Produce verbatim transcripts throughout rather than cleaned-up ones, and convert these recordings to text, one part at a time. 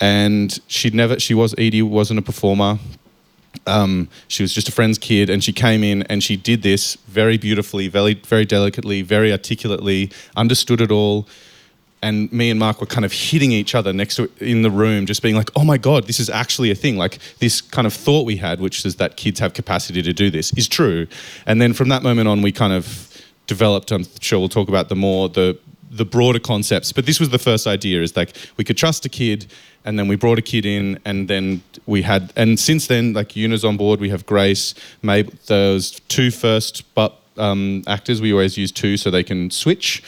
and she'd never. She was Edie wasn't a performer. Um, she was just a friend's kid, and she came in and she did this very beautifully, very very delicately, very articulately, understood it all. And me and Mark were kind of hitting each other next to in the room, just being like, oh my God, this is actually a thing. Like this kind of thought we had, which is that kids have capacity to do this, is true. And then from that moment on, we kind of developed, I'm sure we'll talk about the more, the the broader concepts. But this was the first idea, is like we could trust a kid, and then we brought a kid in, and then we had, and since then, like Yuna's on board, we have Grace, Mabel, those two first but um, actors, we always use two so they can switch.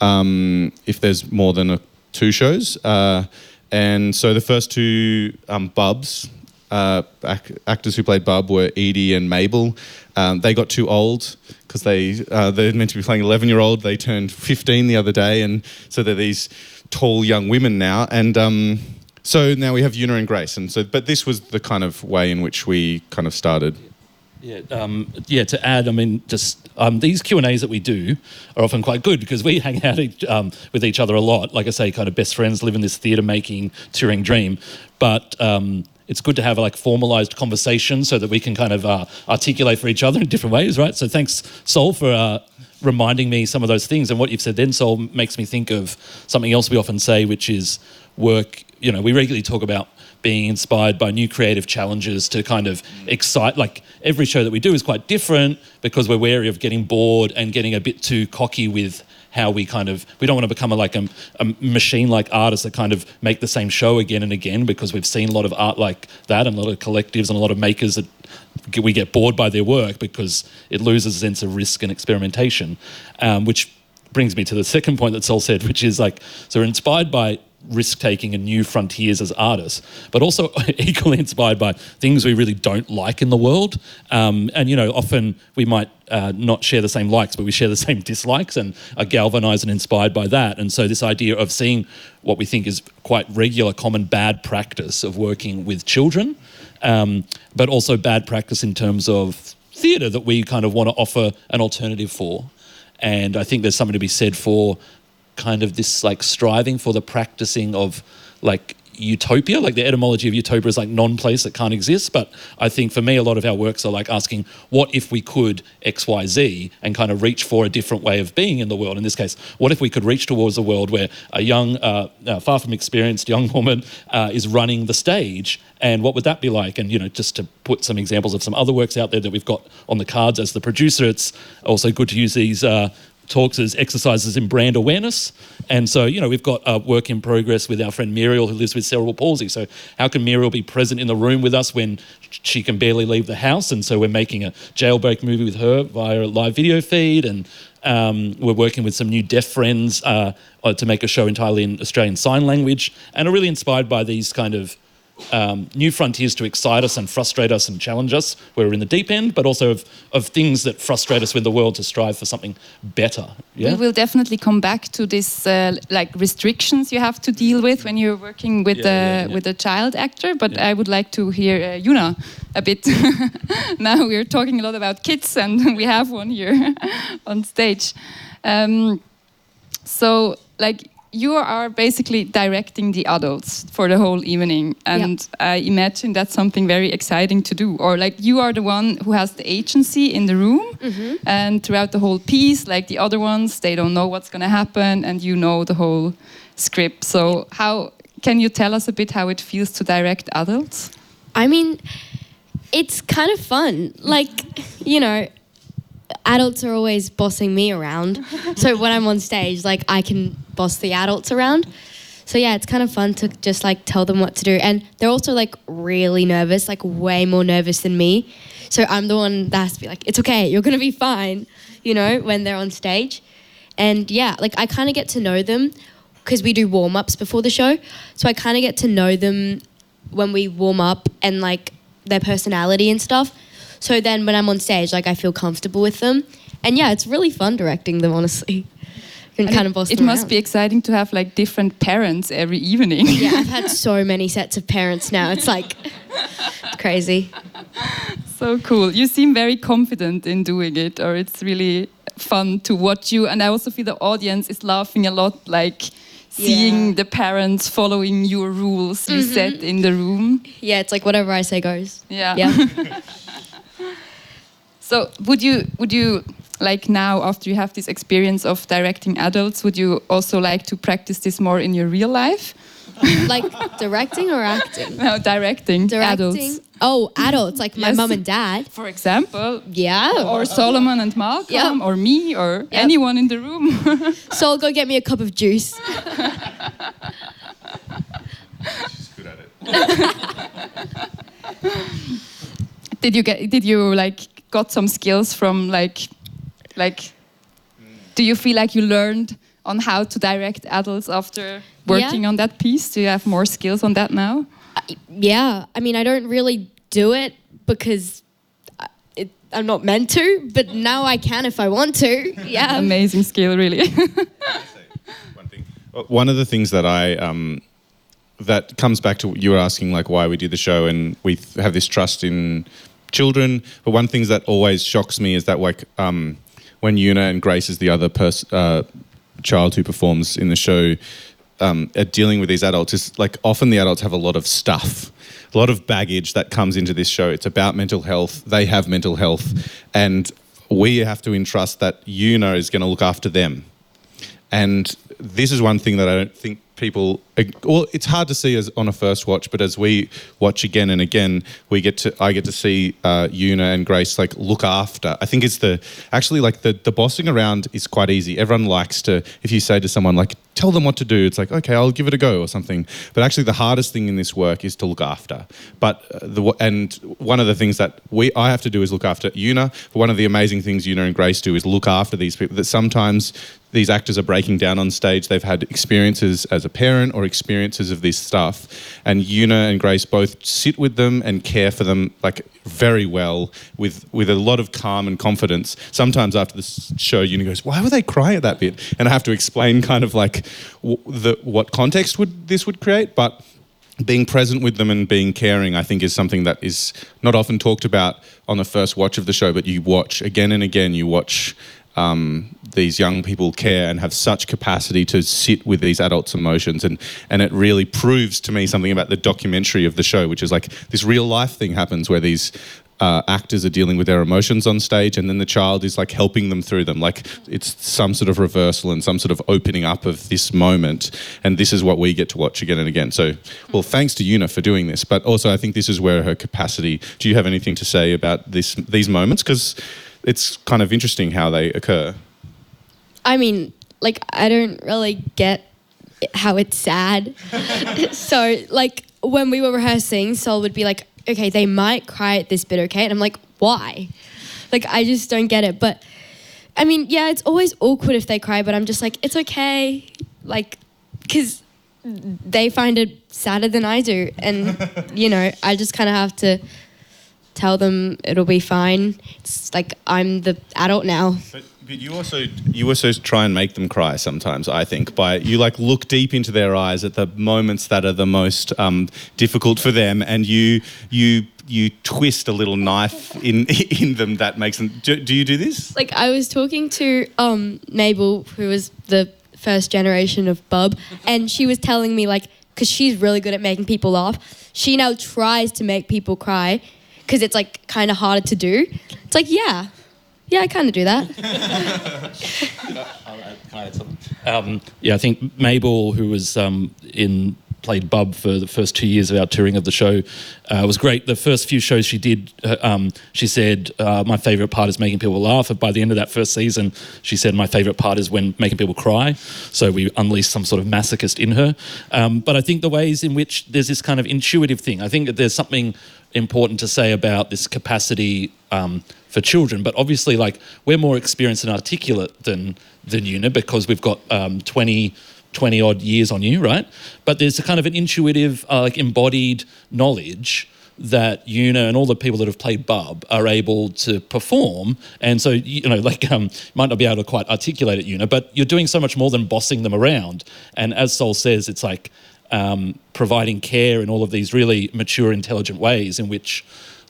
Um, if there's more than a, two shows. Uh, and so the first two um, Bubs, uh, ac- actors who played Bub were Edie and Mabel. Um, they got too old because they, uh, they're meant to be playing eleven-year-old. They turned fifteen the other day, and so they're these tall young women now. And um, so now we have Yuna and Grace. And so, but this was the kind of way in which we kind of started. Yeah, um, yeah. To add, I mean, just um, these Q and A's that we do are often quite good because we hang out each, um, with each other a lot. Like I say, kind of best friends, living this theatre-making, touring dream. But um, it's good to have a like formalised conversation so that we can kind of uh, articulate for each other in different ways, right? So thanks, Sol, for uh, reminding me some of those things. And what you've said then, Sol, makes me think of something else we often say, which is work. You know, we regularly talk about being inspired by new creative challenges to kind of excite, like every show that we do is quite different because we're wary of getting bored and getting a bit too cocky with how we kind of, we don't want to become a, like a, a machine-like artist that kind of make the same show again and again, because we've seen a lot of art like that and a lot of collectives and a lot of makers that we get bored by their work because it loses a sense of risk and experimentation, um, which brings me to the second point that Sol said, which is like, so we're inspired by risk-taking and new frontiers as artists, but also equally inspired by things we really don't like in the world. Um, and, you know, often we might uh, not share the same likes, but we share the same dislikes and are galvanised and inspired by that. And so this idea of seeing what we think is quite regular, common bad practice of working with children, um, but also bad practice in terms of theatre that we kind of want to offer an alternative for. And I think there's something to be said for kind of this like striving for the practicing of like utopia, like the etymology of utopia is like non-place that can't exist. But I think for me, a lot of our works are like asking, what if we could X, Y, Z, and kind of reach for a different way of being in the world. In this case, what if we could reach towards a world where a young, uh, uh, far from experienced young woman uh, is running the stage, and what would that be like? And, you know, just to put some examples of some other works out there that we've got on the cards as the producer, it's also good to use these uh, talks as exercises in brand awareness. And so, you know, we've got a work in progress with our friend Muriel, who lives with cerebral palsy. So how can Muriel be present in the room with us when she can barely leave the house? And so we're making a jailbreak movie with her via a live video feed. And um, we're working with some new deaf friends uh, to make a show entirely in Australian Sign Language, and are really inspired by these kind of Um, new frontiers to excite us and frustrate us and challenge us where we're in the deep end, but also of, of things that frustrate us with the world to strive for something better. Yeah? We will definitely come back to this uh, like restrictions you have to deal with when you're working with yeah, a yeah, yeah. with a child actor, but Yeah. I would like to hear uh, Yuna a bit. Now we're talking a lot about kids, and we have one here on stage. Um, so like you are basically directing the adults for the whole evening, and yep. I imagine that's something very exciting to do. Or like you are the one who has the agency in the room, mm-hmm. and throughout the whole piece, like the other ones, they don't know what's going to happen, and you know the whole script. So how can you tell us a bit how it feels to direct adults? I mean, it's kind of fun. Like, you know, adults are always bossing me around. So when I'm on stage, like I can boss the adults around. So yeah, it's kind of fun to just like tell them what to do. And they're also like really nervous, like way more nervous than me. So I'm the one that has to be like, it's okay, you're going to be fine, you know, when they're on stage. And yeah, like I kind of get to know them because we do warm-ups before the show. So I kind of get to know them when we warm up and like their personality and stuff. So then when I'm on stage, like I feel comfortable with them. And yeah, it's really fun directing them, honestly. You can kind of boss It them must around. be exciting to have like different parents every evening. Yeah, I've had so many sets of parents now. It's like it's crazy. So cool. You seem very confident in doing it, or it's really fun to watch you. And I also feel the audience is laughing a lot, like seeing Yeah. the parents following your rules you Mhm. set in the room. Yeah, it's like whatever I say goes. Yeah. Yeah. So would you would you like now, after you have this experience of directing adults, would you also like to practice this more in your real life? Like directing or acting? No, directing, Directing. adults. Oh, adults, like my Yes. mum and dad. For example, Yeah. or Solomon and Malcolm, Yep. or me, or Yep. anyone in the room. So I'll go get me a cup of juice. She's good at it. Did you get? Did you like got some skills from like, like? Do you feel like you learned on how to direct adults after working Yeah. on that piece? Do you have more skills on that now? Yeah. I mean, I don't really do it because I- it, I'm not meant to, but now I can if I want to. Yeah. Amazing skill, really. One thing. Uh, One of the things that I um, that comes back to you were asking, like why we do the show, and we th- have this trust in children. But one thing that always shocks me is that like um, when Una and Grace is the other pers- uh, child who performs in the show, um, are dealing with these adults. Is like often the adults have a lot of stuff, a lot of baggage that comes into this show. It's about mental health. They have mental health, and we have to entrust that Una is going to look after them. And this is one thing that I don't think people, well, it's hard to see as on a first watch, but as we watch again and again, we get to, I get to see uh, Una and Grace like look after. I think it's the, actually like the, the bossing around is quite easy. Everyone likes to, if you say to someone like, tell them what to do, it's like, okay, I'll give it a go or something. But actually the hardest thing in this work is to look after. But uh, the, and one of the things that we, I have to do is look after Una. But one of the amazing things Una and Grace do is look after these people that sometimes these actors are breaking down on stage. They've had experiences as a parent or experiences of this stuff. And Una and Grace both sit with them and care for them like very well with, with a lot of calm and confidence. Sometimes after the show, Una goes, why were they crying at that bit? And I have to explain kind of like w- the, what context would this would create. But being present with them and being caring, I think, is something that is not often talked about on the first watch of the show, but you watch again and again, you watch Um, these young people care and have such capacity to sit with these adults' emotions, and and it really proves to me something about the documentary of the show, which is like this real life thing happens where these uh, actors are dealing with their emotions on stage, and then the child is like helping them through them, like it's some sort of reversal and some sort of opening up of this moment, and this is what we get to watch again and again. So, well, thanks to Una for doing this, but also I think this is where her capacity. Do you have anything to say about this these moments? Because it's kind of interesting how they occur. I mean, like, I don't really get how it's sad. So, like, when we were rehearsing, Sol would be like, okay, they might cry at this bit, okay? And I'm like, why? Like, I just don't get it. But, I mean, yeah, it's always awkward if they cry, but I'm just like, it's okay. Like, because they find it sadder than I do. And, you know, I just kind of have to tell them it'll be fine. It's like I'm the adult now. But, but you also you also try and make them cry sometimes, I think, by you like look deep into their eyes at the moments that are the most um, difficult for them, and you you you twist a little knife in in them that makes them. Do, do you do this? Like I was talking to um, Mabel, who was the first generation of Bub, and she was telling me like, because she's really good at making people laugh, she now tries to make people cry. Because it's like kind of harder to do. It's like, yeah, yeah, I kind of do that. Um, yeah, I think Mabel, who was um, in played Bub for the first two years of our touring of the show, uh, was great. The first few shows she did, uh, um, she said, uh, my favourite part is making people laugh. And by the end of that first season, she said, my favourite part is when making people cry. So we unleashed some sort of masochist in her. Um, but I think the ways in which there's this kind of intuitive thing, I think that there's something important to say about this capacity um, for children. But obviously, like, we're more experienced and articulate than, than Una because we've got um, twenty... twenty odd years on you, right? But there's a kind of an intuitive, uh, like embodied knowledge that Una and all the people that have played Bub are able to perform. And so, you know, like, um, you might not be able to quite articulate it, Una, but you're doing so much more than bossing them around. And as Sol says, it's like um, providing care in all of these really mature, intelligent ways in which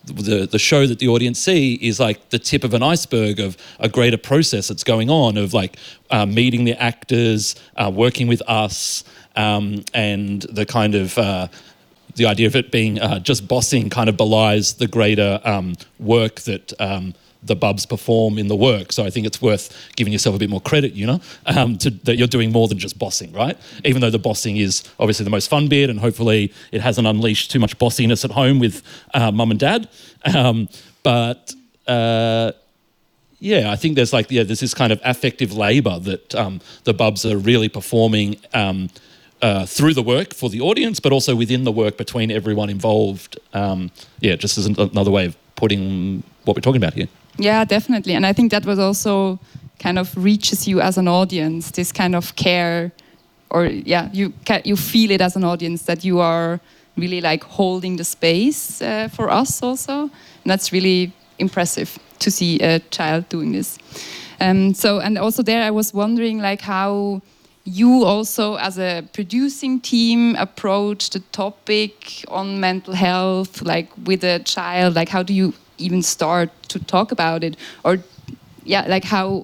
the the show that the audience see is like the tip of an iceberg of a greater process that's going on of like uh, meeting the actors, uh, working with us, um, and the kind of uh, the idea of it being uh, just bossing kind of belies the greater um, work that um, the bubs perform in the work. So I think it's worth giving yourself a bit more credit, you know, um, to, that you're doing more than just bossing, right? Even though the bossing is obviously the most fun bit, and hopefully it hasn't unleashed too much bossiness at home with uh, mum and dad. Um, but uh, yeah, I think there's like, yeah, there's this kind of affective labour that um, the bubs are really performing um, uh, through the work for the audience, but also within the work between everyone involved. Um, yeah, just as another way of putting what we're talking about here. Yeah, definitely. And I think that was also kind of reaches you as an audience, this kind of care, or yeah, you ca- you feel it as an audience that you are really like holding the space uh, for us also. And that's really impressive to see a child doing this. Um, so, and also there I was wondering like how you also as a producing team approach the topic on mental health, like with a child, like how do you even start to talk about it, or yeah, like how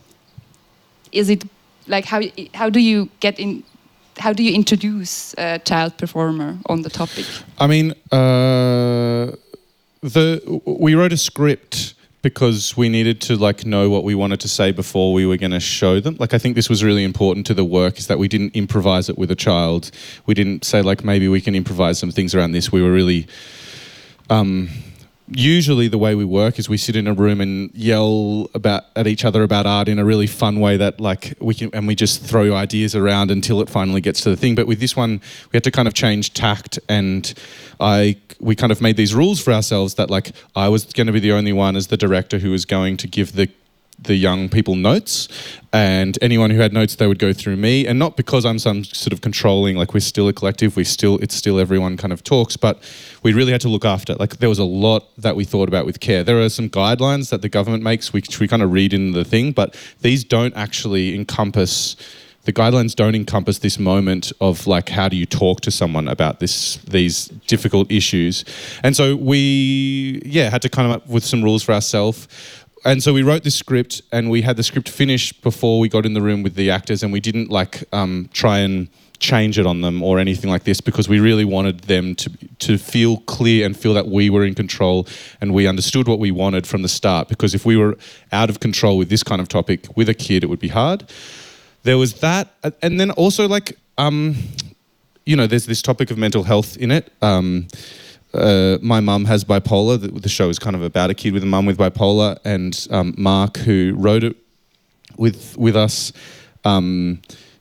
is it, like how how do you get in, how do you introduce a child performer on the topic? I mean, uh, the we wrote a script because we needed to like know what we wanted to say before we were going to show them. Like I think this was really important to the work, is that we didn't improvise it with a child. We didn't say like maybe we can improvise some things around this. We were really um, usually the way we work is we sit in a room and yell about at each other about art in a really fun way that like we can, and we just throw ideas around until it finally gets to the thing. But with this one, we had to kind of change tact, and I we kind of made these rules for ourselves that like I was going to be the only one as the director who was going to give the the young people notes, and anyone who had notes, they would go through me. And not because I'm some sort of controlling, like we're still a collective, we still it's still everyone kind of talks, but we really had to look after it. Like there was a lot that we thought about with care. There are some guidelines that the government makes, which we kind of read in the thing, but these don't actually encompass the guidelines don't encompass this moment of like how do you talk to someone about this these difficult issues. And so we yeah had to kind of come up with some rules for ourselves. And so we wrote this script, and we had the script finished before we got in the room with the actors, and we didn't like um, try and change it on them or anything like this, because we really wanted them to to feel clear and feel that we were in control and we understood what we wanted from the start. Because if we were out of control with this kind of topic with a kid, it would be hard. There was that, and then also like um, you know, there's this topic of mental health in it. Um, Uh, my mum has bipolar. The, the show is kind of about a kid with a mum with bipolar, and um, Mark, who wrote it with with us, um,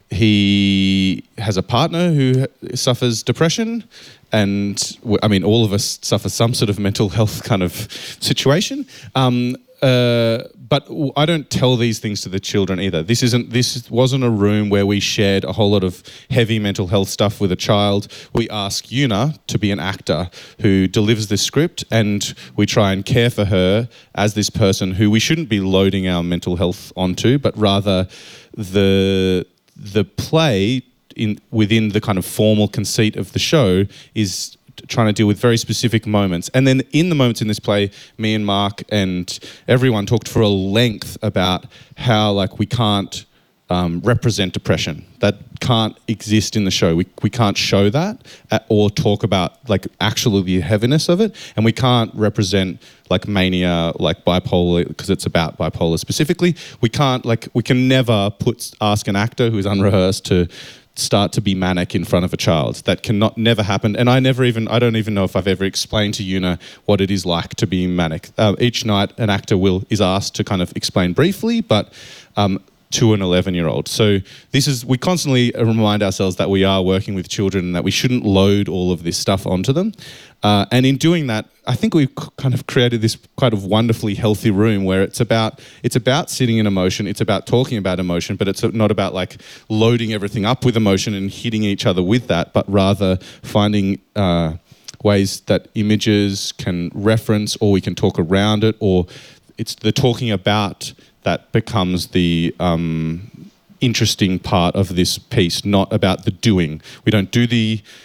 he has a partner who suffers depression, and I mean, all of us suffer some sort of mental health kind of situation. Um, uh, but I don't tell these things to the children either. This isn't. This wasn't a room where we shared a whole lot of heavy mental health stuff with a child. We ask Yuna to be an actor who delivers this script, and we try and care for her as this person who we shouldn't be loading our mental health onto, but rather the the play in within the kind of formal conceit of the show is trying to deal with very specific moments. And then in the moments in this play, me and Mark and everyone talked for a length about how like we can't um, represent depression. That can't exist in the show. We we can't show that at, or talk about like actually the heaviness of it. And we can't represent like mania, like bipolar, because it's about bipolar specifically. We can't like, we can never put ask an actor who is unrehearsed to start to be manic in front of a child. That cannot never happen. And I never even, I don't even know if I've ever explained to Yuna what it is like to be manic. Uh, each night an actor will is asked to kind of explain briefly, but um, to an eleven-year-old. So this is, we constantly remind ourselves that we are working with children and that we shouldn't load all of this stuff onto them. Uh, and in doing that, I think we've kind of created this kind of wonderfully healthy room where it's about it's about sitting in emotion, it's about talking about emotion, but it's not about like loading everything up with emotion and hitting each other with that, but rather finding uh, ways that images can reference, or we can talk around it, or it's the talking about that becomes the um, interesting part of this piece, not about the doing. We don't do the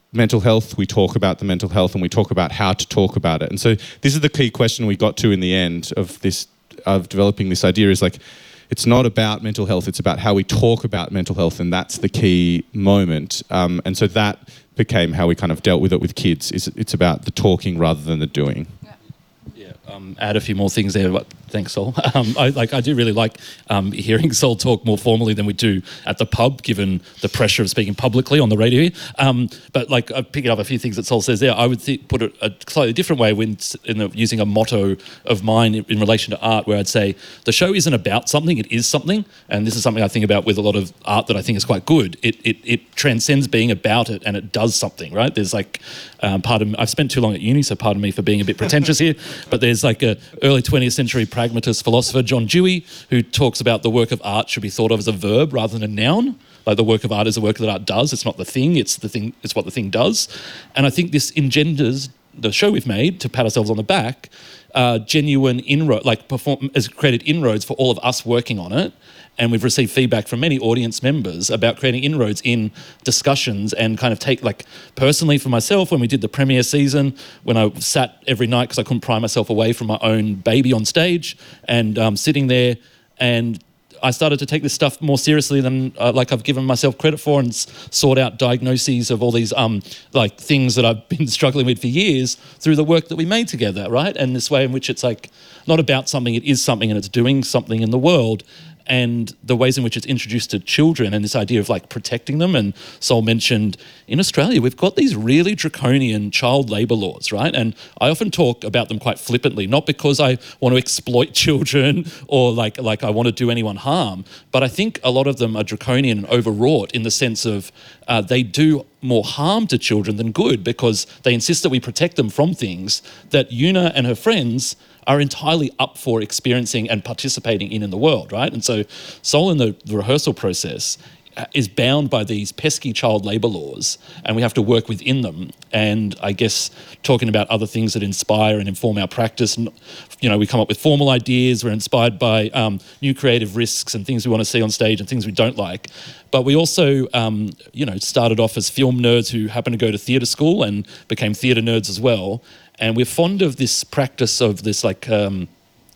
mental health, we talk about the mental health, and we talk about how to talk about it. And so this is the key question we got to in the end of this, of developing this idea, is like, it's not about mental health, it's about how we talk about mental health, and that's the key moment. Um, and so that became how we kind of dealt with it with kids. Is it's about the talking rather than the doing. Yeah, um, add a few more things there. But thanks, Sol. Um, I like. I do really like um, hearing Sol talk more formally than we do at the pub, given the pressure of speaking publicly on the radio. Um, but like, I'm picking up a few things that Sol says there. I would th- put it a slightly different way when in the, using a motto of mine in, in relation to art, where I'd say the show isn't about something; it is something. And this is something I think about with a lot of art that I think is quite good. It it, it transcends being about it, and it does something. Right? There's like um, part of I've spent too long at uni, so pardon me for being a bit pretentious here. But there's like a early twentieth century pragmatist philosopher, John Dewey, who talks about the work of art should be thought of as a verb rather than a noun. Like the work of art is the work that art does. It's not the thing. It's the thing. It's what the thing does. And I think this engenders the show we've made to pat ourselves on the back. Uh, genuine inroad, like perform has created inroads for all of us working on it. And we've received feedback from many audience members about creating inroads in discussions and kind of take, like, personally for myself, when we did the premiere season, when I sat every night because I couldn't pry myself away from my own baby on stage and um, sitting there, and I started to take this stuff more seriously than uh, like I've given myself credit for, and s- sort out diagnoses of all these um like things that I've been struggling with for years through the work that we made together, right? And this way in which it's like not about something, it is something, and it's doing something in the world. And the ways in which it's introduced to children, and this idea of like protecting them. And Sol mentioned in Australia, we've got these really draconian child labour laws, right? And I often talk about them quite flippantly, not because I want to exploit children or like, like I want to do anyone harm, but I think a lot of them are draconian and overwrought in the sense of uh, they do more harm to children than good, because they insist that we protect them from things that Una and her friends are entirely up for experiencing and participating in in the world, right? And so Sol in the, the rehearsal process is bound by these pesky child labour laws, and we have to work within them. And I guess talking about other things that inspire and inform our practice, you know, we come up with formal ideas, we're inspired by um, new creative risks and things we want to see on stage and things we don't like. But we also, um, you know, started off as film nerds who happened to go to theatre school and became theatre nerds as well. And we're fond of this practice of this like um,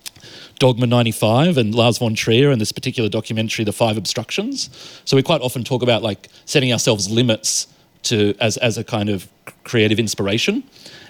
Dogma ninety-five and Lars von Trier and this particular documentary, The Five Obstructions. So we quite often talk about like setting ourselves limits to as, as a kind of creative inspiration.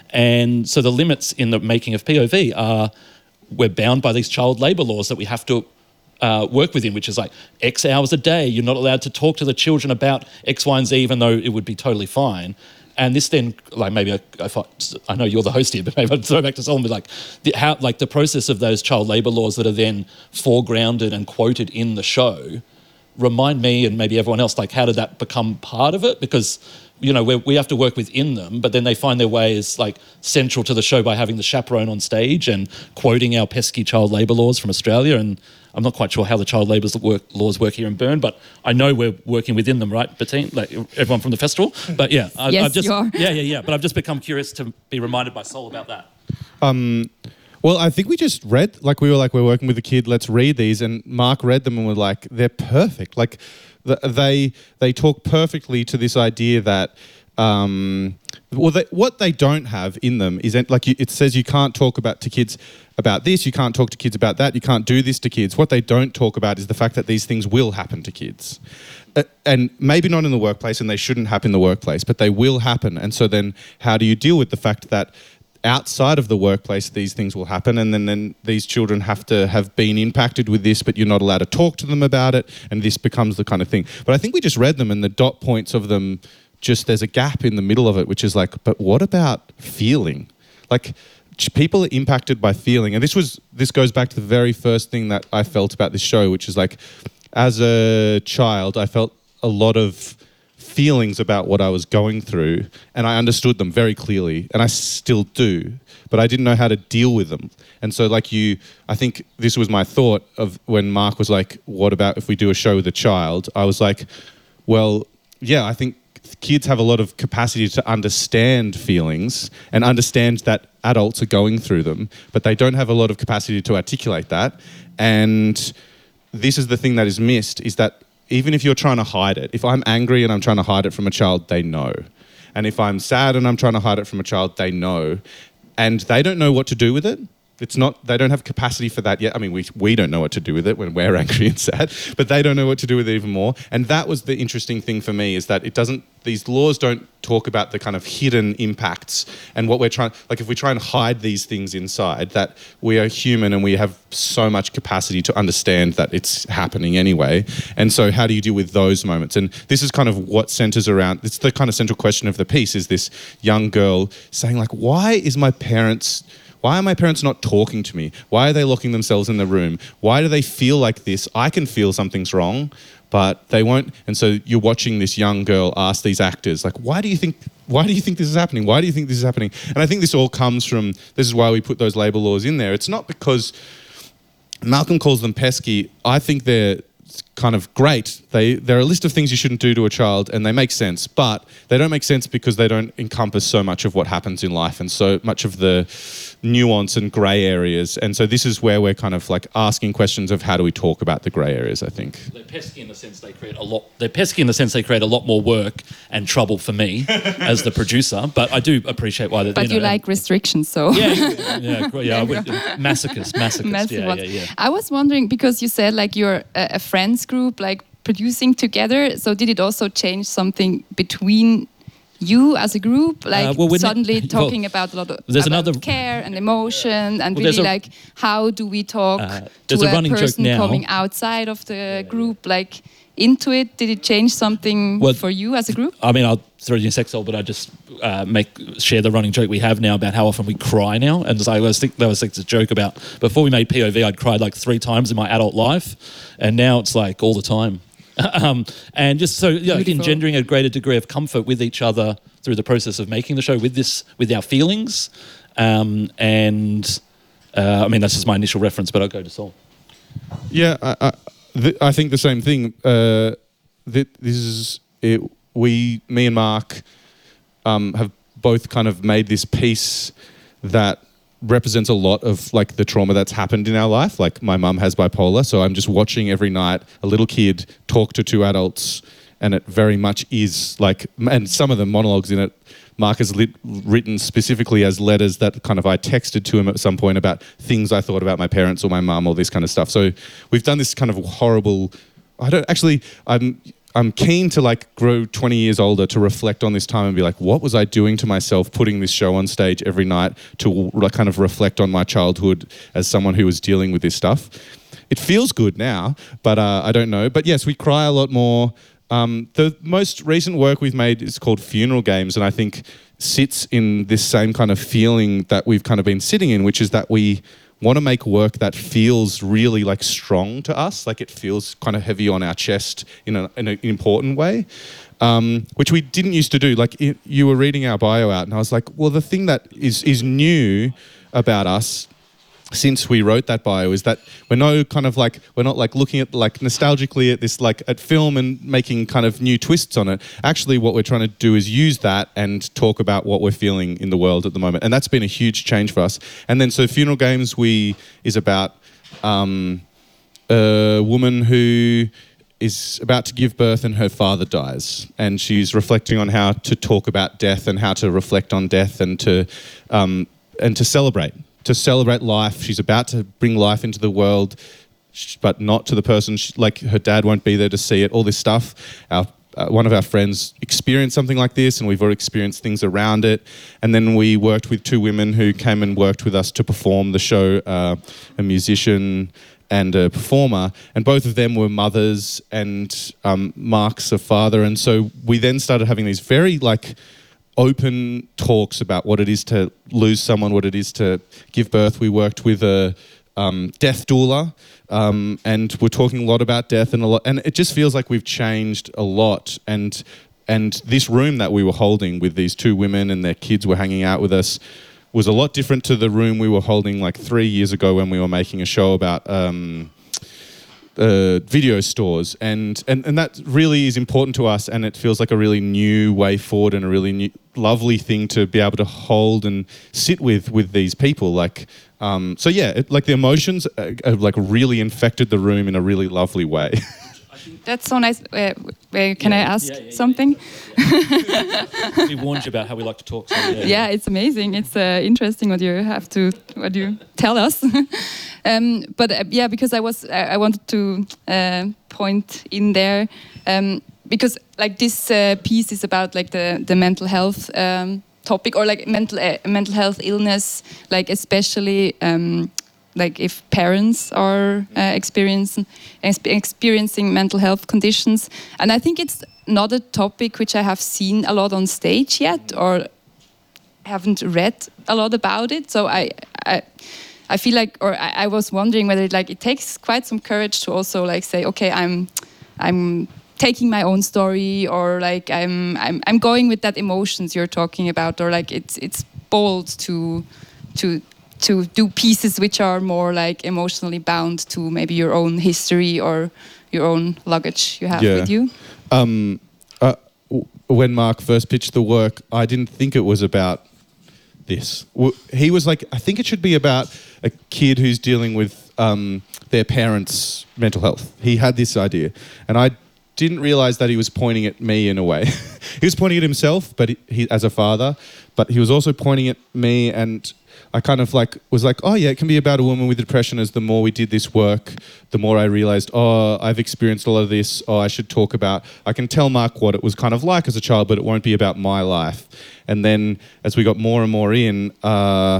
And so the limits in the making of P O V are we're bound by these child labour laws that we have to uh, work within, which is like X hours a day. You're not allowed to talk to the children about X, Y, and Z, even though it would be totally fine. And this then, like maybe I, if I, I know you're the host here, but maybe I'd throw back to Sol and be like, the, how, like the process of those child labour laws that are then foregrounded and quoted in the show, remind me and maybe everyone else, like how did that become part of it? Because, you know, we we have to work within them, but then they find their way as like central to the show by having the chaperone on stage and quoting our pesky child labour laws from Australia. And I'm not quite sure how the child labour work, laws work here in Bern, but I know we're working within them, right, Bettine? Like everyone from the festival. But yeah, I, yes, I've just you are. yeah, yeah, yeah. But I've just become curious to be reminded by Sol about that. Um, well, I think we just read, like we were like, we're working with a kid, let's read these. And Mark read them and we're like, they're perfect. Like the, they they talk perfectly to this idea that, um, well, they, what they don't have in them is, like you, it says you can't talk about to kids about this, you can't talk to kids about that, you can't do this to kids. What they don't talk about is the fact that these things will happen to kids. Uh, and maybe not in the workplace, and they shouldn't happen in the workplace, but they will happen. And so then how do you deal with the fact that outside of the workplace these things will happen, and then, then these children have to have been impacted with this, but you're not allowed to talk to them about it, and this becomes the kind of thing. But I think we just read them, and the dot points of them, just there's a gap in the middle of it, which is like, but what about feeling? Like, people are impacted by feeling. And this was this goes back to the very first thing that I felt about this show, which is like, as a child, I felt a lot of feelings about what I was going through, and I understood them very clearly, and I still do, but I didn't know how to deal with them. And so like you, I think this was my thought of when Mark was like, what about if we do a show with a child? I was like, well, yeah, I think kids have a lot of capacity to understand feelings and understand that adults are going through them, but they don't have a lot of capacity to articulate that. And this is the thing that is missed, is that even if you're trying to hide it, if I'm angry and I'm trying to hide it from a child, they know. And if I'm sad and I'm trying to hide it from a child, they know. And they don't know what to do with it. It's not, they don't have capacity for that yet. I mean, we we don't know what to do with it when we're angry and sad, but they don't know what to do with it even more. And that was the interesting thing for me, is that it doesn't, these laws don't talk about the kind of hidden impacts and what we're trying, like if we try and hide these things inside, that we are human and we have so much capacity to understand that it's happening anyway. And so how do you deal with those moments? And this is kind of what centers around, it's the kind of central question of the piece, is this young girl saying like, why is my parents... Why are my parents not talking to me? Why are they locking themselves in the room? Why do they feel like this? I can feel something's wrong, but they won't. And so you're watching this young girl ask these actors, like, why do you think, why do you think this is happening? Why do you think this is happening? And I think this all comes from, this is why we put those label laws in there. It's not because Malcolm calls them pesky. I think they're kind of great. They, they're a list of things you shouldn't do to a child, and they make sense, but they don't make sense because they don't encompass so much of what happens in life and so much of the nuance and grey areas. And so this is where we're kind of like asking questions of how do we talk about the grey areas, I think. They're pesky in the sense they create a lot, they're pesky in the sense they create a lot more work and trouble for me as the producer, but I do appreciate why they're, But you, you know, like restrictions, so... Yeah, yeah, yeah, great, yeah, I would, masochist, masochist, Massive yeah, ones. yeah, yeah. I was wondering, because you said like you're a, a friends group, like producing together, so did it also change something between you as a group, like Uh, well, we're not- suddenly well, talking about a lot of there's about another- care and emotion, and Well, there's really a- like how do we talk Uh, to there's a a, running joke person now. coming outside of the group, like into it? Did it change something Well, for you as a group? I mean, I'll throw you a sex doll, but I just uh, make share the running joke we have now about how often we cry now. And I always think there was like a joke about before we made P O V, I'd cried like three times in my adult life, and now it's like all the time. um, and just so you know, like Beautiful. engendering a greater degree of comfort with each other through the process of making the show with this, with our feelings, um, and uh, I mean that's just my initial reference, but I'll go to Sol. Yeah, I, I, th- I think the same thing. Uh, th- this is it, we, me and Mark, um, have both kind of made this piece that represents a lot of like the trauma that's happened in our life. Like my mum has bipolar, so I'm just watching every night a little kid talk to two adults, and it very much is like, and some of the monologues in it, Mark has lit, written specifically as letters that kind of I texted to him at some point about things I thought about my parents or my mum, all this kind of stuff. So we've done this kind of horrible, I don't actually, I'm I'm keen to like grow twenty years older to reflect on this time and be like, what was I doing to myself putting this show on stage every night to like kind of reflect on my childhood as someone who was dealing with this stuff. It feels good now, but uh, I don't know. But yes, we cry a lot more. Um, the most recent work we've made is called Funeral Games, and I think sits in this same kind of feeling that we've kind of been sitting in, which is that we want to make work that feels really like strong to us, like it feels kind of heavy on our chest in, a, in an important way, um, which we didn't used to do. Like it, you were reading our bio out, and I was like, well, the thing that is is new about us since we wrote that bio is that we're no kind of like, we're not like looking at like nostalgically at this like at film and making kind of new twists on it. Actually, what we're trying to do is use that and talk about what we're feeling in the world at the moment. And that's been a huge change for us. And then so Funeral Games we is about um, a woman who is about to give birth and her father dies. And she's reflecting on how to talk about death and how to reflect on death and to um, and to celebrate. to celebrate life. She's about to bring life into the world, but not to the person, she, like her dad won't be there to see it, all this stuff. Our, uh, one of our friends experienced something like this, and we've already experienced things around it. And then we worked with two women who came and worked with us to perform the show, uh, a musician and a performer, and both of them were mothers, and um, Mark's a father. And so we then started having these very like open talks about what it is to lose someone, what it is to give birth. We worked with a um, death doula, um, and we're talking a lot about death and a lot, and it just feels like we've changed a lot. And and this room that we were holding with these two women and their kids were hanging out with us was a lot different to the room we were holding like three years ago when we were making a show about um, Uh, video stores, and, and and that really is important to us, and it feels like a really new way forward and a really new, lovely thing to be able to hold and sit with with these people. Like, um, so yeah, it, like the emotions uh, have like really infected the room in a really lovely way. I That's so nice. Uh, uh, can Yeah, I ask yeah, yeah, yeah, something? We warned you about how we like to talk. So yeah, Yeah, it's amazing. It's uh, interesting what you have to what you tell us. um, but uh, yeah, because I was I, I wanted to uh, point in there um, because like this uh, piece is about like the the mental health um, topic or like mental uh, mental health illness, like especially. Um, like if parents are uh, experiencing experiencing mental health conditions, and I think it's not a topic which I have seen a lot on stage yet, or haven't read a lot about it. So I, I, I feel like, or I, I was wondering whether it, like it takes quite some courage to also like say, okay, I'm, I'm taking my own story, or like I'm, I'm, I'm going with that emotions you're talking about, or like it's, it's bold to, to. to do pieces which are more like emotionally bound to maybe your own history or your own luggage you have Yeah. with you? Um, uh, w- when Mark first pitched the work, I didn't think it was about this. W- He was like, I think it should be about a kid who's dealing with um, their parents' mental health. He had this idea, and I didn't realize that he was pointing at me in a way. He was pointing at himself, but he, he as a father, but he was also pointing at me, and I kind of like was like, oh yeah, it can be about a woman with depression. As the more we did this work, the more I realized, oh, I've experienced a lot of this. Oh, I should talk about, I can tell Mark what it was kind of like as a child, but it won't be about my life. And then as we got more and more in, uh,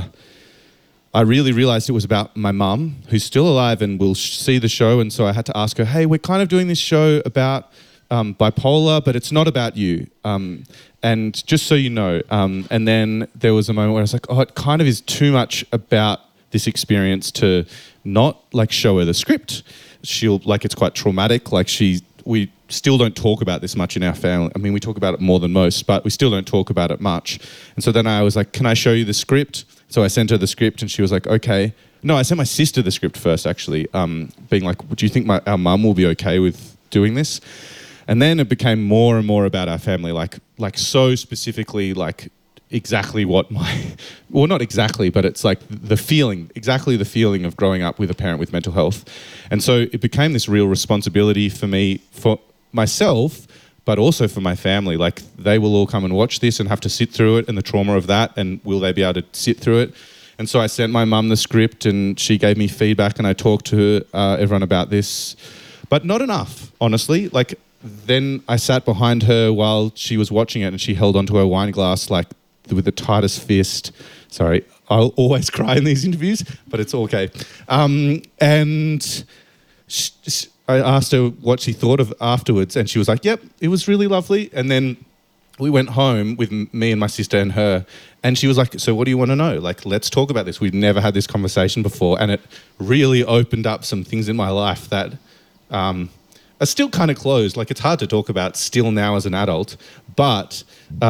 I really realized it was about my mum, who's still alive and will sh- see the show. And so I had to ask her, hey, we're kind of doing this show about um, bipolar, but it's not about you. Um, and just so you know. Um, and then there was a moment where I was like, oh, it kind of is too much about this experience to not like show her the script. She'll, like, it's quite traumatic. Like she, we still don't talk about this much in our family. I mean, we talk about it more than most, but we still don't talk about it much. And so then I was like, can I show you the script? So I sent her the script and she was like, okay. No, I sent my sister the script first, actually, um, being like, do you think my, our mum will be okay with doing this? And then it became more and more about our family, like like so specifically, like exactly what my, well, not exactly, but it's like the feeling, exactly the feeling of growing up with a parent with mental health. And so it became this real responsibility for me, for myself, but also for my family. Like they will all come and watch this and have to sit through it and the trauma of that, and will they be able to sit through it? And so I sent my mum the script and she gave me feedback and I talked to uh, everyone about this, but not enough, honestly. Like then I sat behind her while she was watching it and she held onto her wine glass like with the tightest fist. Sorry, I'll always cry in these interviews, but it's okay. Um, and sh- sh- I asked her what she thought of afterwards, and she was like, yep, it was really lovely. And then we went home with m- me and my sister and her, and she was like, so what do you want to know? Like, let's talk about this. We've never had this conversation before, and it really opened up some things in my life that um, are still kind of closed. Like, it's hard to talk about still now as an adult, but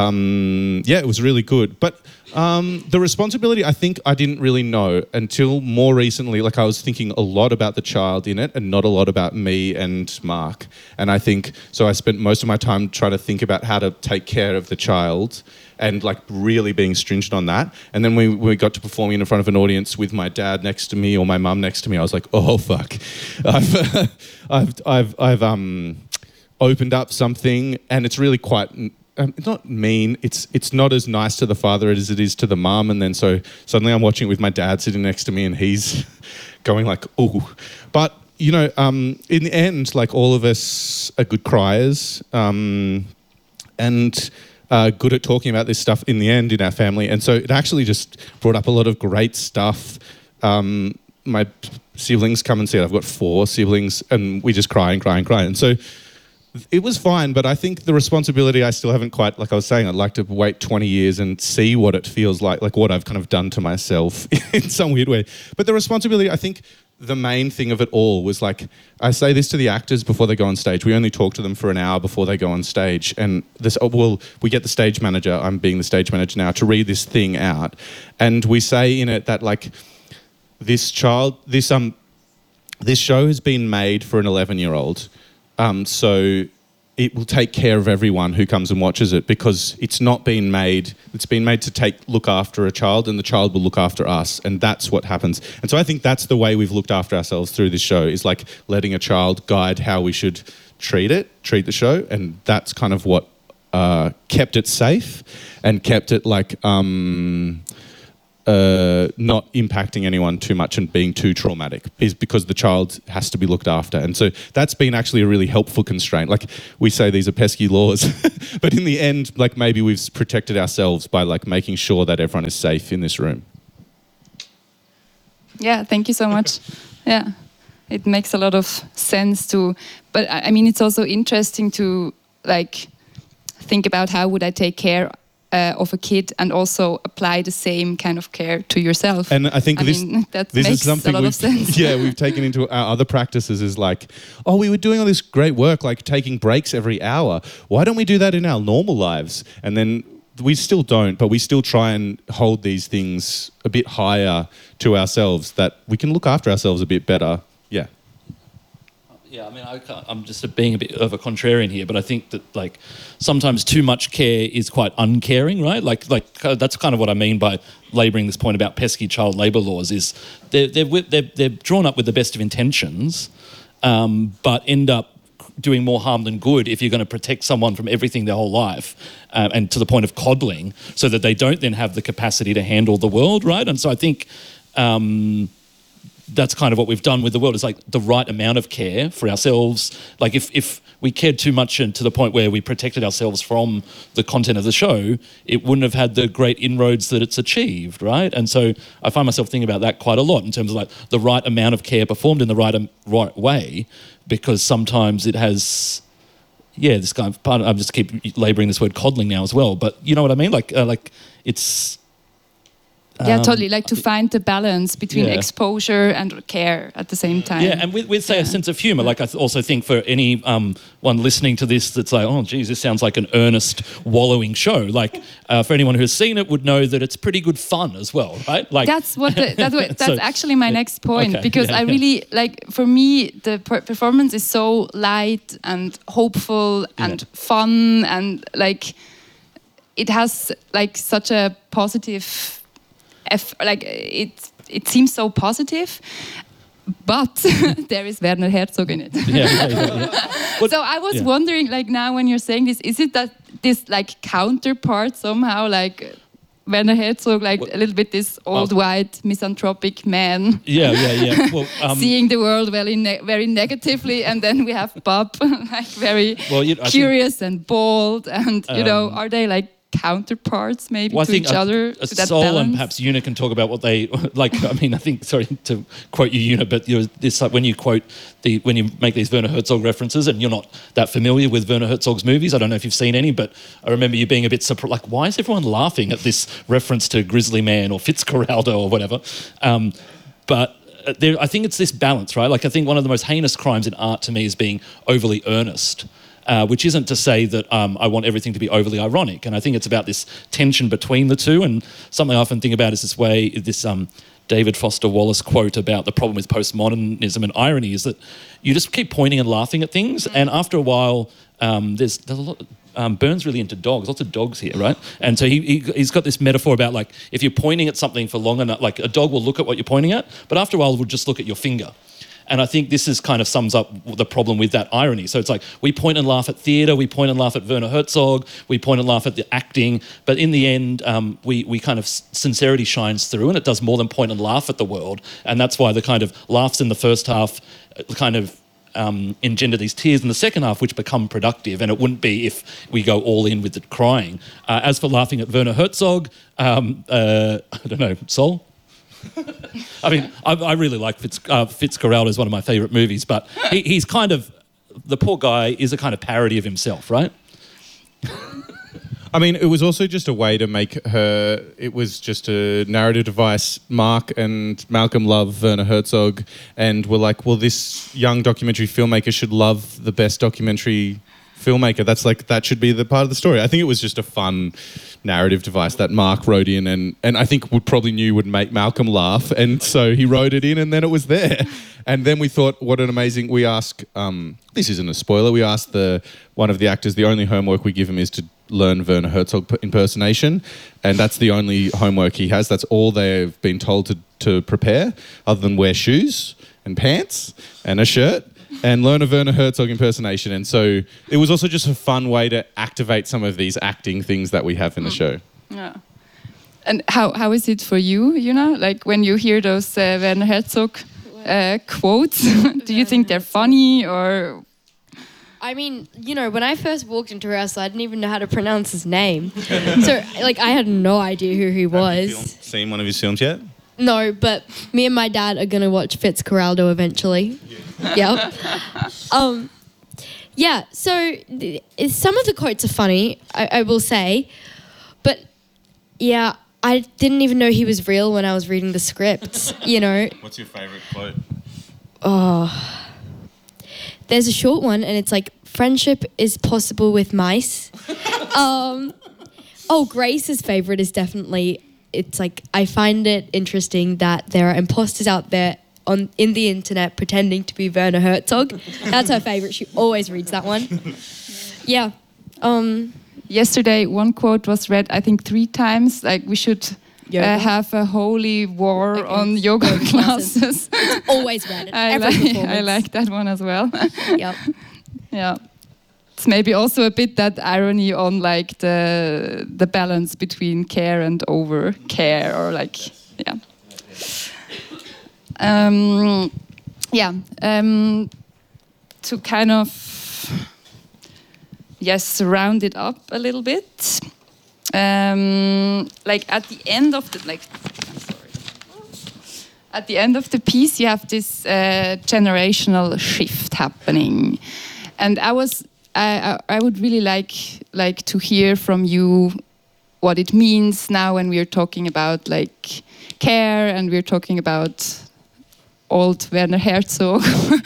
um, yeah, it was really good. But um, the responsibility, I think I didn't really know until more recently. Like, I was thinking a lot about the child in it and not a lot about me and Mark. And I think, so I spent most of my time trying to think about how to take care of the child and like really being stringent on that. And then when we got to performing in front of an audience with my dad next to me or my mum next to me, I was like, oh fuck, I've, I've, I've, I've um, opened up something, and it's really quite, um, it's not mean. It's it's not as nice to the father as it is to the mum. And then so suddenly I'm watching it with my dad sitting next to me, and he's going like, oh. But you know, um, in the end, like all of us are good criers, um, and. Uh, good at talking about this stuff in the end in our family. And so it actually just brought up a lot of great stuff. Um, my siblings come and see it. I've got four siblings, and we just cry and cry and cry. And so it was fine, but I think the responsibility I still haven't quite, like I was saying, I'd like to wait twenty years and see what it feels like, like what I've kind of done to myself in some weird way. But the responsibility, I think, the main thing of it all was like, I say this to the actors before they go on stage. We only talk to them for an hour before they go on stage. And this, oh, well, we get the stage manager, I'm being the stage manager now, to read this thing out. And we say in it that like, this child, this um, this show has been made for an eleven-year-old. Um, so it will take care of everyone who comes and watches it, because it's not been made, it's been made to take look after a child, and the child will look after us, and that's what happens. And so I think that's the way we've looked after ourselves through this show, is like letting a child guide how we should treat it, treat the show, and that's kind of what uh, kept it safe and kept it like um, uh, not impacting anyone too much and being too traumatic, is because the child has to be looked after. And so that's been actually a really helpful constraint. Like we say these are pesky laws, but in the end, like maybe we've protected ourselves by like making sure that everyone is safe in this room. Yeah, thank you so much. Yeah, it makes a lot of sense to, but I I mean, it's also interesting to like think about how would I take care uh, of a kid and also apply the same kind of care to yourself. And I think I this, mean, that this makes is something a lot we've, of sense. yeah, we've taken into our other practices is like, oh, we were doing all this great work, like taking breaks every hour. Why don't we do that in our normal lives? And then we still don't, but we still try and hold these things a bit higher to ourselves, that we can look after ourselves a bit better. Yeah. Yeah, I mean, I can't, I'm just being a bit of a contrarian here, but I think that like sometimes too much care is quite uncaring, right? Like, like uh, that's kind of what I mean by labouring this point about pesky child labour laws. Is they're they're wi- they're, they're drawn up with the best of intentions, um, but end up doing more harm than good if you're going to protect someone from everything their whole life, um, and to the point of coddling, so that they don't then have the capacity to handle the world, right? And so I think. Um, that's kind of what we've done with the world, is like the right amount of care for ourselves. Like if, if we cared too much and to the point where we protected ourselves from the content of the show, it wouldn't have had the great inroads that it's achieved, right? And so I find myself thinking about that quite a lot in terms of like the right amount of care performed in the right, um, right way, because sometimes it has, yeah, this kind of part, I just keep labouring this word coddling now as well, but you know what I mean? Like, uh, like it's, Yeah, Um, totally. Like to find the balance between yeah. exposure and care at the same time. Yeah, and with, with say, a sense of humour. Like I th- also think for any um, one listening to this that's like, oh, geez, this sounds like an earnest, wallowing show. Like uh, for anyone who has seen it would know that it's pretty good fun as well, right? Like that's what the, that, wa- that's So, actually my yeah. next point, Okay, because yeah, I yeah. really like, for me the per- performance is so light and hopeful and Yeah. fun, and like it has like such a positive F, like it it seems so positive, but there is Werner Herzog in it. yeah, yeah, yeah, yeah. What- So I was yeah. wondering, like now when you're saying this, is it that this like counterpart somehow, like Werner Herzog, like What- a little bit this old Well- white misanthropic man, Yeah, yeah, yeah. Well, um, seeing the world very ne- very negatively, and then we have Bob, like very Well, you- I think- curious and bold, and you know, Um, are they like counterparts maybe Well, I to think each a, other? a to that Sol balance? and perhaps Una can talk about what they like. I mean, I think sorry to quote you, Una, but you know, this like when you quote the when you make these Werner Herzog references, and you're not that familiar with Werner Herzog's movies. I don't know if you've seen any, but I remember you being a bit surprised. Like, why is everyone laughing at this reference to Grizzly Man or Fitzcarraldo or whatever? Um, but uh, there, I think it's this balance, right? Like, I think one of the most heinous crimes in art to me is being overly earnest. Uh, which isn't to say that um, I want everything to be overly ironic. And I think it's about this tension between the two. And something I often think about is this way, this um, David Foster Wallace quote about the problem with postmodernism and irony is that you just keep pointing and laughing at things. And after a while, um, there's, there's a lot... Um, Burns really into dogs, lots of dogs here, right? And so he, he, he's got this metaphor about like, if you're pointing at something for long enough, like a dog will look at what you're pointing at, but after a while it will just look at your finger. And I think this is kind of sums up the problem with that irony. So it's like we point and laugh at theatre, we point and laugh at Werner Herzog, we point and laugh at the acting, but in the end, um, we, we kind of sincerity shines through, and it does more than point and laugh at the world. And that's why the kind of laughs in the first half kind of um, engender these tears in the second half, which become productive. And it wouldn't be if we go all in with the crying. Uh, as for laughing at Werner Herzog, um, uh, I don't know, Sol? I mean, I, I really like Fitz, uh, Fitzcarraldo is one of my favourite movies, but he, he's kind of, the poor guy is a kind of parody of himself, right? I mean, it was also just a way to make her, it was just a narrative device. Mark and Malcolm love Werner Herzog and were like, well, this young documentary filmmaker should love the best documentary filmmaker. That's like, that should be the part of the story. I think it was just a fun narrative device that Mark wrote in, and, and I think would probably knew would make Malcolm laugh, and so he wrote it in, and then it was there. And then we thought, what an amazing, we ask, um, this isn't a spoiler, we asked the one of the actors, the only homework we give him is to learn Werner Herzog impersonation, and that's the only homework he has. That's all they've been told to, to prepare, other than wear shoes and pants and a shirt. and learn a Werner Herzog impersonation. And so it was also just a fun way to activate some of these acting things that we have in the show. Yeah. And how, how is it for you, you know, like when you hear those uh, Werner Herzog uh, quotes, do you think they're funny or... I mean, you know, when I first walked into rehearsal, I didn't even know how to pronounce his name. So, like, I had no idea who he was. Have you film, seen one of his films yet? No, but me and my dad are going to watch Fitzcarraldo eventually. Yeah. Yep. Um, yeah, so th- some of the quotes are funny, I, I will say. But, yeah, I didn't even know he was real when I was reading the script, you know. What's your favourite quote? Oh... There's a short one, and it's like, friendship is possible with mice. um, oh, Grace's favourite is definitely, it's like, I find it interesting that there are imposters out there on in the internet pretending to be Werner Herzog. That's her favourite. She always reads that one. Yeah. Um, Yesterday, one quote was read, I think, three times, like we should... Uh, have a holy war okay. on yoga classes. It's always read at I every like, performance. I like that one as well. Yep. Yeah. It's maybe also a bit that irony on like the the balance between care and over care, or like yeah. Um, yeah. Um, to kind of yes, round it up a little bit. Um, like at the end of the like, I'm sorry. At the end of the piece, you have this uh, generational shift happening, and I was I, I I would really like like to hear from you what it means now when we are talking about like care and we're talking about old Werner Herzog.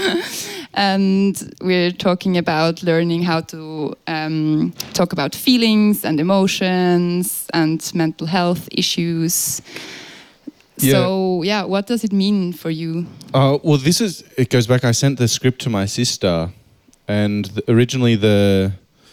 And we're talking about learning how to um, talk about feelings and emotions and mental health issues. Yeah. So, yeah, what does it mean for you? Uh, well, this is, it goes back, I sent the script to my sister, and the, originally the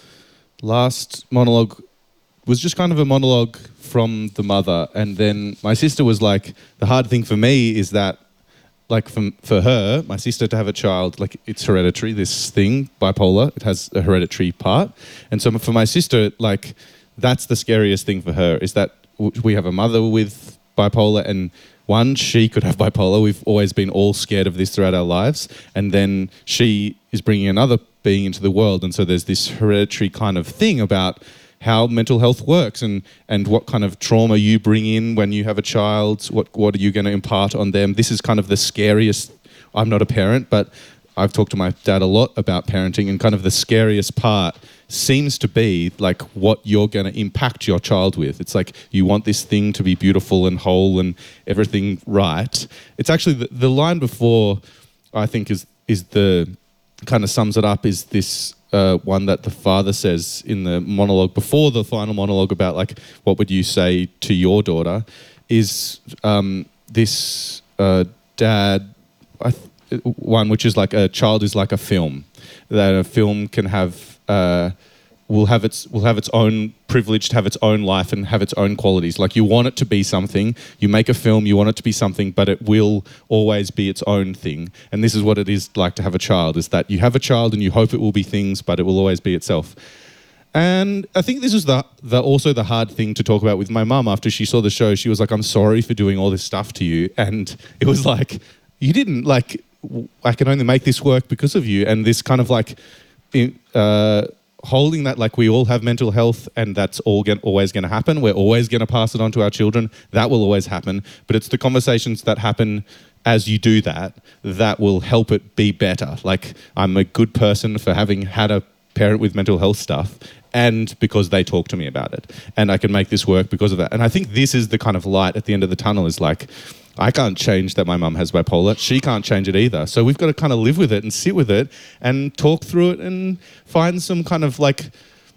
last monologue was just kind of a monologue from the mother. And then my sister was like, the hard thing for me is that like for, for her, my sister, to have a child, like it's hereditary, this thing, bipolar, it has a hereditary part. And so for my sister, like that's the scariest thing for her, is that w- we have a mother with bipolar, and one, she could have bipolar. We've always been all scared of this throughout our lives. And then she is bringing another being into the world. And so there's this hereditary kind of thing about how mental health works, and, and what kind of trauma you bring in when you have a child, what, what are you going to impart on them. This is kind of the scariest. I'm not a parent, but I've talked to my dad a lot about parenting, and kind of the scariest part seems to be like what you're going to impact your child with. It's like you want this thing to be beautiful and whole and everything right. It's actually the, the line before, I think, is is the kind of sums it up, is this Uh, one that the father says in the monologue before the final monologue about like what would you say to your daughter, is um, this uh, dad I th- one which is like a child is like a film, that a film can have uh, will have its will have its own privilege to have its own life and have its own qualities. Like you want it to be something, you make a film, you want it to be something, but it will always be its own thing. And this is what it is like to have a child, is that you have a child and you hope it will be things, but it will always be itself. And I think this is the, the also the hard thing to talk about with my mum. After she saw the show, she was like, I'm sorry for doing all this stuff to you. And it was like, you didn't, like, I can only make this work because of you. And this kind of like, uh, holding that, like we all have mental health and that's all get, always going to happen. We're always going to pass it on to our children. That will always happen. But it's the conversations that happen as you do that, that will help it be better. Like I'm a good person for having had a parent with mental health stuff, and because they talk to me about it. And I can make this work because of that. And I think this is the kind of light at the end of the tunnel, is like, I can't change that my mum has bipolar. She can't change it either. So we've got to kind of live with it and sit with it and talk through it and find some kind of like,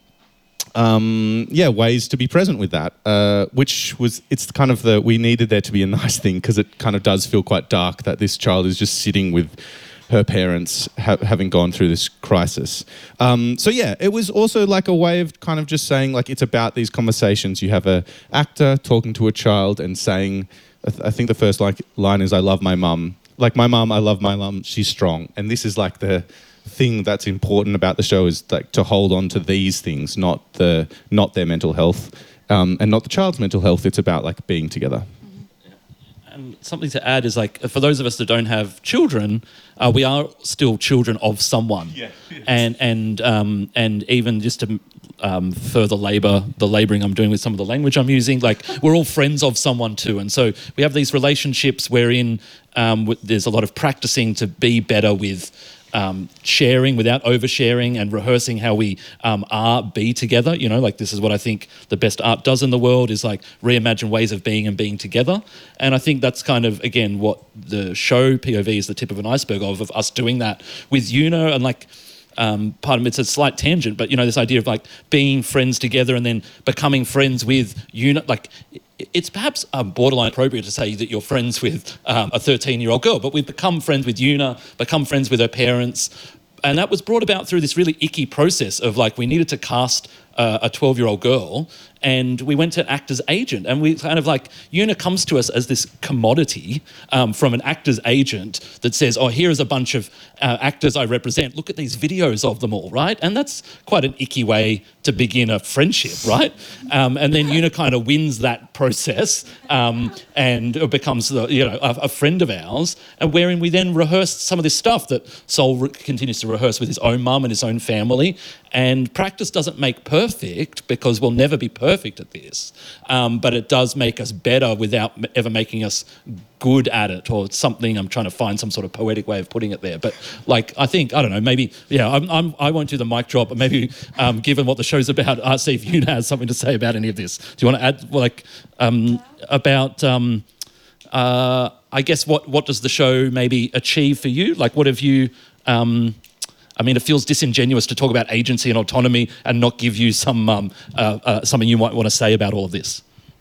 um, yeah, ways to be present with that. Uh, which was, it's kind of the, we needed there to be a nice thing, because it kind of does feel quite dark that this child is just sitting with her parents ha- having gone through this crisis. Um, so yeah, it was also like a way of kind of just saying like, it's about these conversations. You have a actor talking to a child and saying, I think the first like line is, I love my mum. like my mum, I love my mum, she's strong. And this is like the thing that's important about the show is like to hold on to these things, not the not their mental health um, and not the child's mental health. It's about like being together. And something to add is like for those of us that don't have children, uh, we are still children of someone. Yeah. And and um, and even just to um, further labour the labouring I'm doing with some of the language I'm using, like we're all friends of someone too, and so we have these relationships wherein um, w- there's a lot of practicing to be better with. Um, sharing without oversharing and rehearsing how we um, are, be together. You know, like this is what I think the best art does in the world is like reimagine ways of being and being together. And I think that's kind of, again, what the show P O V is the tip of an iceberg of, of us doing that with Una and like, um, pardon me, it's a slight tangent, but you know, this idea of like being friends together and then becoming friends with Una, like it's perhaps um, borderline appropriate to say that you're friends with um, a thirteen-year-old girl, but we've become friends with Una, become friends with her parents, and that was brought about through this really icky process of like we needed to cast uh, a twelve-year-old girl, and we went to an actor's agent, and we kind of like Una comes to us as this commodity um, from an actor's agent that says, oh, here is a bunch of uh, actors I represent. Look at these videos of them all, right? And that's quite an icky way to begin a friendship, right? Um, and then Una kind of wins that process um, and becomes, the, you know, a, a friend of ours, and wherein we then rehearsed some of this stuff that Sol re- continues to rehearse with his own mum and his own family. And practice doesn't make perfect because we'll never be perfect at this, um, but it does make us better without ever making us good at it or something. I'm trying to find some sort of poetic way of putting it there. But like, I think, I don't know, maybe, yeah, I'm, I'm, I won't do the mic drop, but maybe um, given what the show's about, I'll see if you has something to say about any of this. Do you want to add, like, um, about, um, uh, I guess, what, what does the show maybe achieve for you? Like, what have you... Um, I mean, it feels disingenuous to talk about agency and autonomy and not give you some um, uh, uh, something you might want to say about all of this.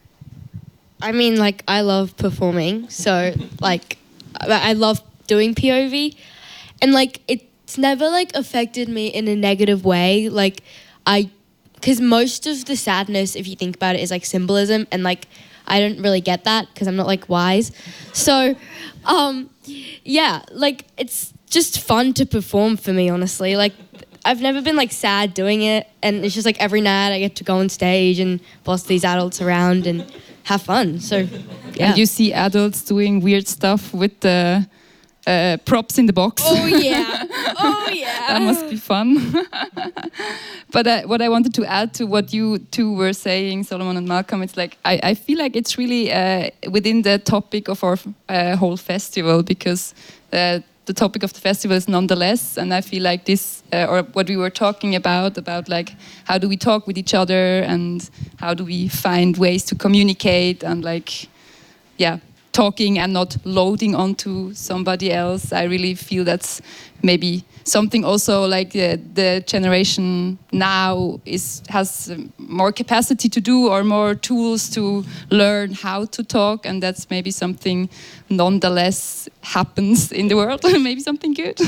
I mean, like, I love performing, so, like, I I love doing P O V, and, like, it's never, like, affected me in a negative way, like, I, because most of the sadness, if you think about it, is, like, symbolism, and, like, I don't really get that, because I'm not, like, wise, so, um, yeah, like, it's just fun to perform for me, honestly. Like, I've never been like sad doing it, and it's just like every night I get to go on stage and boss these adults around and have fun. So, yeah. And you see adults doing weird stuff with the uh, props in the box. Oh yeah, oh yeah. That must be fun. But uh, what I wanted to add to what you two were saying, Solomon and Malcolm, it's like I, I feel like it's really uh, within the topic of our uh, whole festival, because uh, the topic of the festival is nonetheless, and I feel like this, uh, or what we were talking about, about like how do we talk with each other and how do we find ways to communicate and like, yeah, talking and not loading onto somebody else. I really feel that's maybe something also like uh, the generation now is has um, more capacity to do or more tools to learn how to talk, and that's maybe something nonetheless happens in the world. Maybe something good.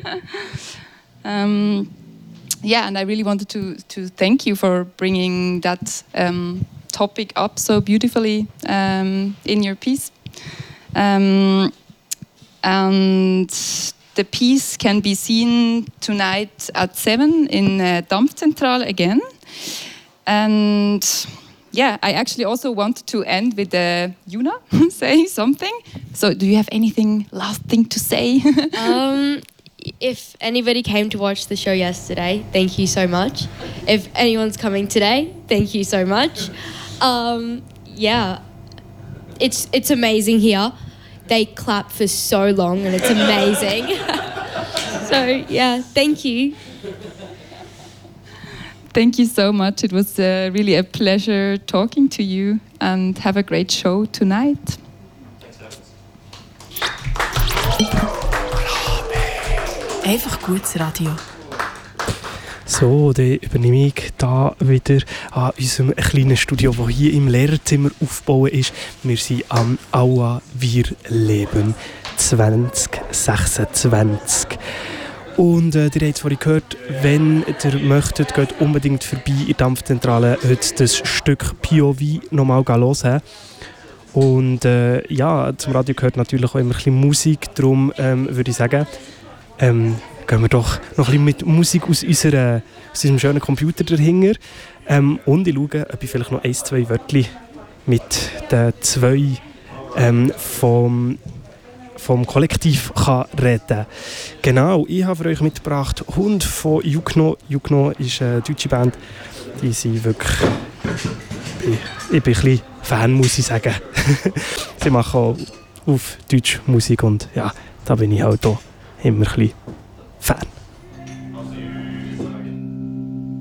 um, yeah, and I really wanted to to thank you for bringing that um, topic up so beautifully um, in your piece. Um, and the piece can be seen tonight at seven in uh, Dampfzentrale again. And yeah, I actually also wanted to end with uh, Una saying something. So do you have anything, last thing to say? um, if anybody came to watch the show yesterday, thank you so much. If anyone's coming today, thank you so much. Um, yeah, it's it's amazing here. They clap for so long and it's amazing. So yeah, thank you. Thank you so much. It was uh, really a pleasure talking to you, and have a great show tonight. Einfach gutes Radio. So, dann übernehme ich da wieder an unserem kleinen Studio, das hier im Lehrerzimmer aufgebaut ist. Wir sind am Aula Wir Leben zwanzig sechsundzwanzig. Und äh, ihr habt es vorhin gehört, wenn ihr möchtet, geht unbedingt vorbei in der Dampfzentrale, heute das Stück P O V nochmal hören. Und äh, ja, zum Radio gehört natürlich auch immer ein bisschen Musik. Darum ähm, würde ich sagen, ähm, gehen wir doch noch ein bisschen mit Musik aus, unserer, aus unserem schönen Computer dahinter. Ähm, und ich schaue, ob ich vielleicht noch ein, zwei Wörter mit den zwei ähm, vom, vom Kollektiv kann reden. Genau, ich habe für euch mitgebracht Hund von Jukno. Jukno ist eine deutsche Band. Die sind wirklich... Ich bin ein bisschen Fan, muss ich sagen. Sie machen auch auf Deutsch Musik und ja, da bin ich halt auch immer ein bisschen Fan.